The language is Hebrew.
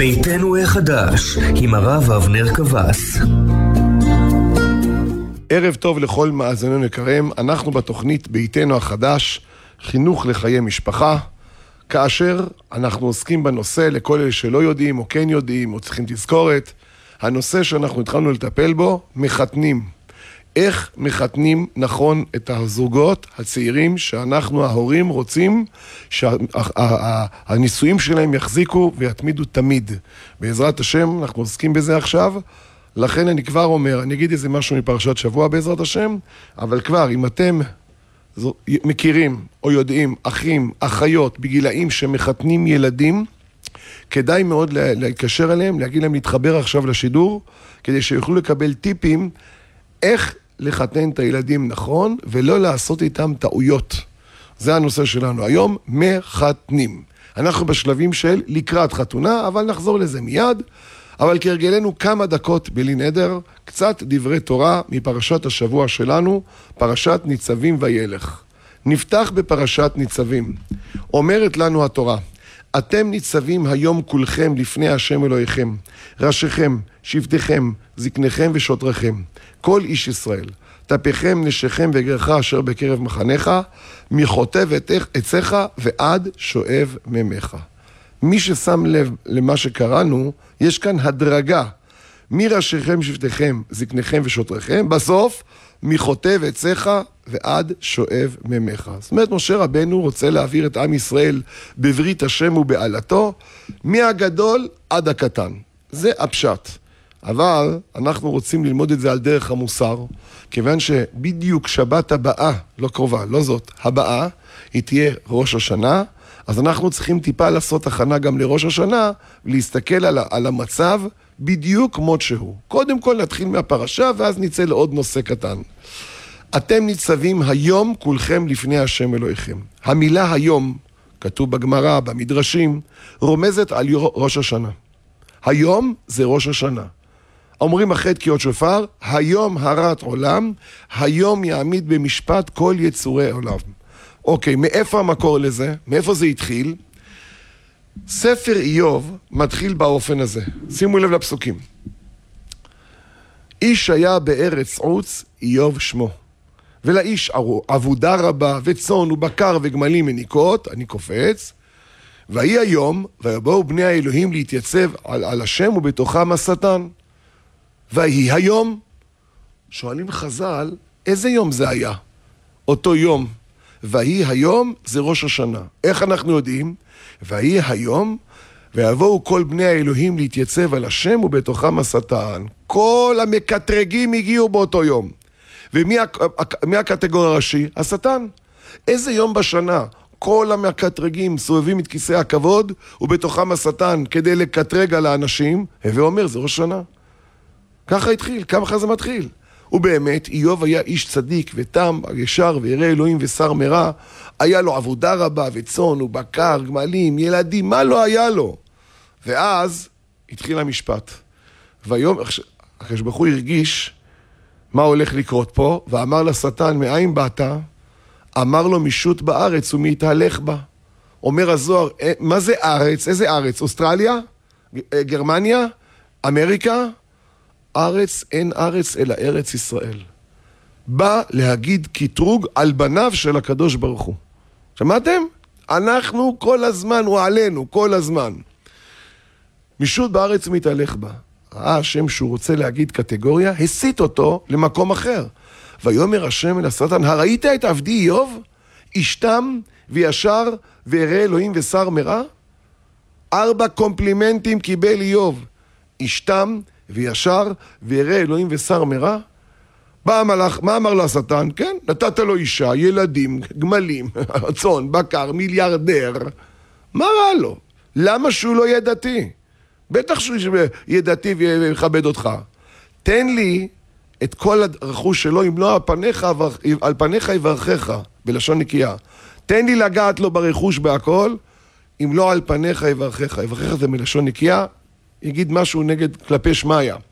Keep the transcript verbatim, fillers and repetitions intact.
ביתנו החדש עם הרב אבנר קבס. ערב טוב לכל מאזינינו יקרים. אנחנו בתוכנית ביתנו החדש, חינוך לחיי משפחה, כאשר אנחנו עוסקים בנושא, לכל אלה שלא יודעים או כן יודעים או צריכים תזכורת, הנושא שאנחנו התחלנו לטפל בו, מחתנים. איך מחתנים נכון את הזוגות הצעירים שאנחנו ההורים רוצים שהנישואים שלהם יחזיקו ויתמידו תמיד. בעזרת השם אנחנו עוסקים בזה עכשיו, לכן אני כבר אומר, אני אגיד איזה משהו מפרשת שבוע בעזרת השם, אבל כבר אם אתם מכירים או יודעים אחים, אחיות בגילאים שמחתנים ילדים, כדאי מאוד להתקשר אליהם, להגיד להם להתחבר עכשיו לשידור, כדי שיוכלו לקבל טיפים איך לחתן את הילדים נכון, ולא לעשות איתם טעויות. זה הנושא שלנו היום, מחתנים. אנחנו בשלבים של לקראת חתונה, אבל נחזור לזה מיד. אבל כהרגלנו כמה דקות בלי נדר, קצת דברי תורה מפרשת השבוע שלנו, פרשת ניצבים וילך. נפתח בפרשת ניצבים. אומרת לנו התורה, אתם ניצבים היום כולכם לפני השם אלוהיכם, ראשיכם, שבטיכם, זקניכם ושוטריכם, כל איש ישראל, טפיכם, נשיכם וגרך אשר בקרב מחניך, מחוטב עציך ועד שואב ממך. מי ששם לב למה שקראנו, יש כאן הדרגה, מראשיכם, שבטיכם, זקניכם ושוטריכם, בסוף מחוטב עציך ועד שואב ממך. זאת אומרת, משה רבנו רוצה להעביר את עם ישראל בברית השם ובעלתו, מהגדול עד הקטן. זה הפשט. אבל אנחנו רוצים ללמוד את זה על דרך המוסר, כיוון שבדיוק שבת הבאה, לא קרובה, לא זאת, הבאה, היא תהיה ראש השנה, אז אנחנו צריכים טיפה לעשות הכנה גם לראש השנה, ולהסתכל על, על המצב בדיוק כמו שהוא. קודם כל נתחיל מהפרשה, ואז ניצא לעוד נושא קטן. אתם ניצבים היום כולכם לפני השם אלוהיכם. המילה היום, כתוב בגמרא, במדרשים, רומזת על ראש השנה. היום זה ראש השנה. אומרים אחרי תקיעות שופר, היום הרת עולם, היום יעמיד במשפט כל יצורי עולם. אוקיי, מאיפה המקור לזה? מאיפה זה התחיל? ספר איוב מתחיל באופן הזה. שימו לב לפסוקים. איש היה בארץ עוץ, איוב שמו. ולאיש עבודה רבה וצאן ובקר וגמלים מניקות, אני קופץ. ויהי היום, ויבואו בני האלוהים להתייצב על, על השם ובתוכם השטן. ויהי היום, שואלים חז"ל, איזה יום זה היה? אותו יום. ויהי היום זה ראש השנה. איך אנחנו יודעים? ויהי היום, ויבואו כל בני האלוהים להתייצב על השם ובתוכם השטן. כל המקטרגים הגיעו באותו יום. ומי מי הקטגור הראשי? השטן. איזה יום בשנה? כל המקטרגים סובבים את כיסא הכבוד, ובתוכם השטן כדי לקטרג על האנשים, ואומר, זה ראש שנה. ככה התחיל, ככה זה מתחיל. ובאמת, איוב היה איש צדיק ותם, ישר וירא אלוהים ושר מרע, היה לו עבודה רבה וצאן ובקר, גמלים, ילדים, מה לא היה לו? ואז התחיל המשפט. והיום, הקדוש ברוך הוא הרגיש מה הולך לקרות פה, ואמר לשטן, מאין באת? אמר לו, משוט בארץ ומתהלך בה. אומר הזוהר, מה זה ארץ? איזה ארץ? אוסטרליה? גרמניה? אמריקה? ארץ אין ארץ אלא ארץ ישראל. בא להגיד קטרוג על בניו של הקדוש ברוך הוא. שמעתם? אנחנו כל הזמן, הוא עלינו, כל הזמן. משוט בארץ ומתהלך בה. ראה השם שהוא רוצה להגיד קטגוריה, הסיט אותו למקום אחר. ויאמר השם אל השטן, הראית את עבדי איוב? איש תם וישר וירא אלוהים ושר מרע? ארבע קומפלימנטים קיבל איוב. איש תם וישר וירא אלוהים ושר מרע? בא המלאך, מה אמר לו השטן? כן, נתת לו אישה, ילדים, גמלים, צאן, בקר, מיליארדר. מה רע לו? למה שהוא לא יהיה דתי? בטח שהוא יהיה דתי ויכבד אותך. תן לי את כל הרכוש שלו, אם לא על פניך, על פניך יברכך, בלשון נקייה. תן לי לגעת לו ברכוש בהכל, אם לא על פניך יברכך. יברכך זה מלשון נקייה, יגיד משהו נגד כלפי שמיה.